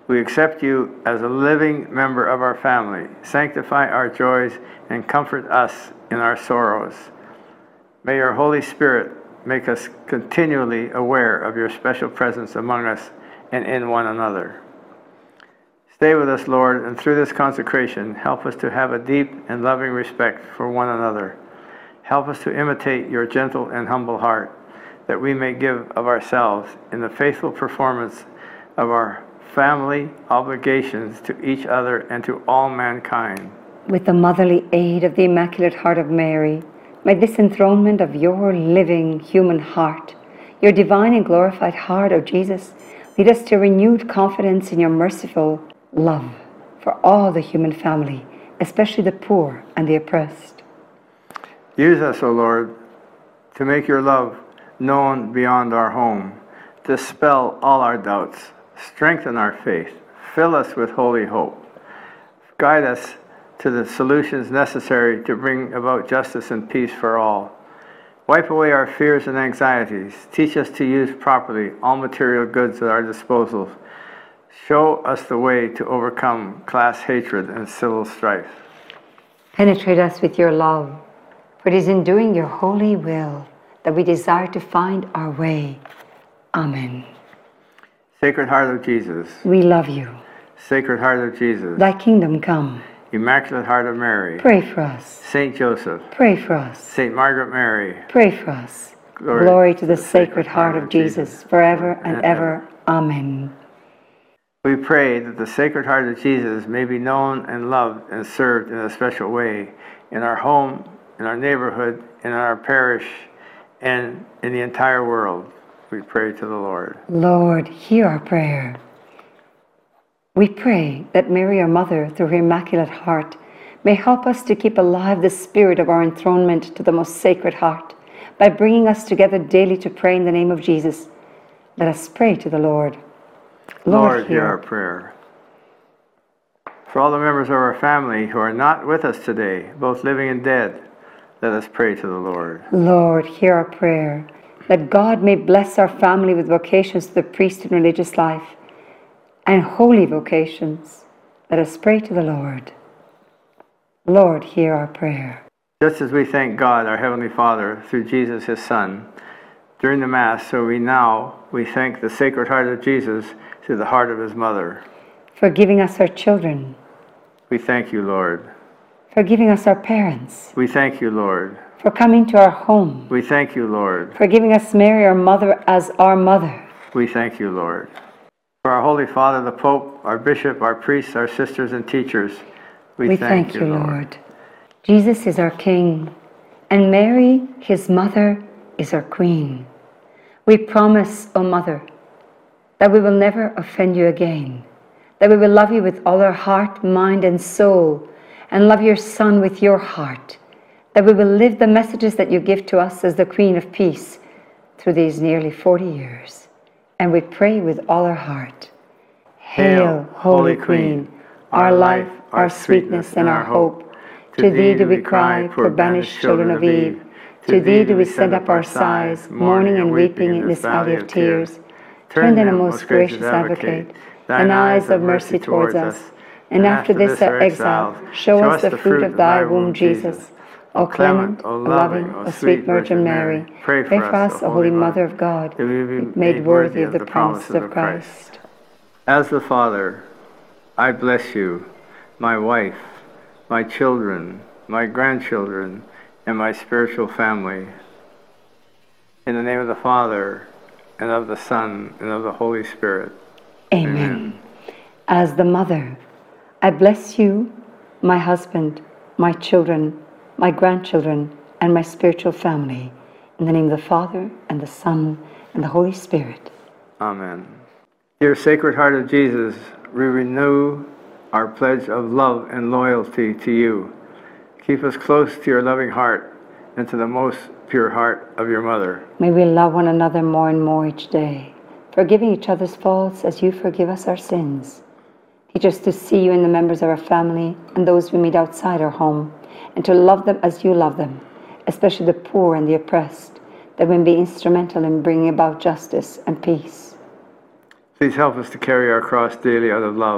We accept you as a living member of our family. Sanctify our joys and comfort us in our sorrows. May your Holy Spirit make us continually aware of your special presence among us and in one another. Stay with us, Lord, and through this consecration, help us to have a deep and loving respect for one another. Help us to imitate your gentle and humble heart, that we may give of ourselves in the faithful performance of our family obligations to each other and to all mankind. With the motherly aid of the Immaculate Heart of Mary, may this enthronement of your living human heart, your divine and glorified heart, O Jesus, lead us to renewed confidence in your merciful love for all the human family, especially the poor and the oppressed. Use us, O Lord, to make your love known beyond our home. Dispel all our doubts. Strengthen our faith. Fill us with holy hope. Guide us to the solutions necessary to bring about justice and peace for all. Wipe away our fears and anxieties. Teach us to use properly all material goods at our disposal. Show us the way to overcome class hatred and civil strife. Penetrate us with your love, for it is in doing your holy will that we desire to find our way. Amen. Sacred Heart of Jesus. We love you. Sacred Heart of Jesus. Thy kingdom come. Immaculate Heart of Mary. Pray for us. Saint Joseph. Pray for us. Saint Margaret Mary. Pray for us. Glory to the Sacred Heart of Jesus, forever and ever. Amen. We pray that the Sacred Heart of Jesus may be known and loved and served in a special way in our home, in our neighborhood, in our parish, and in the entire world. We pray to the Lord. Lord, hear our prayer. We pray that Mary, our Mother, through her Immaculate Heart, may help us to keep alive the spirit of our enthronement to the most Sacred Heart by bringing us together daily to pray in the name of Jesus. Let us pray to the Lord. Lord, hear our prayer. For all the members of our family who are not with us today, both living and dead, let us pray to the Lord. Lord, hear our prayer. That God may bless our family with vocations to the priesthood and religious life and holy vocations. Let us pray to the Lord. Lord, hear our prayer. Just as we thank God, our Heavenly Father, through Jesus, his Son, during the Mass, so we thank the Sacred Heart of Jesus through the heart of his Mother. For giving us our children. We thank you, Lord. For giving us our parents. We thank you, Lord. For coming to our home. We thank you, Lord. For giving us Mary, our Mother, as our Mother. We thank you, Lord. For our Holy Father, the Pope, our Bishop, our priests, our sisters and teachers, we thank you, Lord. Jesus is our King, and Mary, his Mother, is our Queen. We promise, O Mother, that we will never offend you again, that we will love you with all our heart, mind, and soul, and love your Son with your heart, that we will live the messages that you give to us as the Queen of Peace through these nearly 40 years. And we pray with all our heart. Hail, Holy Queen, our life, our sweetness, and our hope. To thee do we cry, poor banished children of Eve. To thee do we send up our sighs, mourning and weeping in this valley of tears. Turn then, O most gracious Advocate, thine eyes of mercy towards us, and after this our exile, show us the fruit of thy womb, Jesus. O clement, O loving, O sweet Virgin Mary, pray for us, O Holy Mother of God, that we be made worthy of the promises of Christ. As the Father, I bless you, my wife, my children, my grandchildren, and my spiritual family. In the name of the Father, and of the Son, and of the Holy Spirit. Amen. As the Mother, I bless you, my husband, my children, my grandchildren, and my spiritual family. In the name of the Father, and the Son, and the Holy Spirit. Amen. Dear Sacred Heart of Jesus, we renew our pledge of love and loyalty to you. Keep us close to your loving heart and to the most pure heart of your Mother. May we love one another more and more each day, forgiving each other's faults as you forgive us our sins. Teach us to see you in the members of our family and those we meet outside our home, and to love them as you love them, especially the poor and the oppressed, that we may be instrumental in bringing about justice and peace. Please help us to carry our cross daily out of love.